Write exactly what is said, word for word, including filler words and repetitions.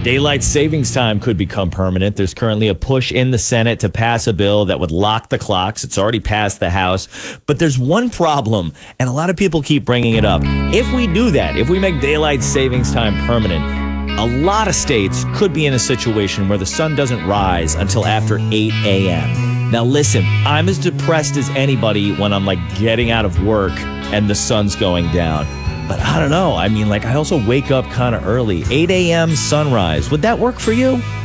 Daylight savings time could become permanent. There's currently a push in the Senate to pass a bill that would lock the clocks. It's already passed the House. But there's one problem, and a lot of people keep bringing it up. If we do that, if we make daylight savings time permanent, a lot of states could be in a situation where the sun doesn't rise until after eight a.m. Now listen, I'm as depressed as anybody when I'm like getting out of work and the sun's going down. But I don't know. I mean, like, I also wake up kind of early. eight a.m. sunrise. Would that work for you?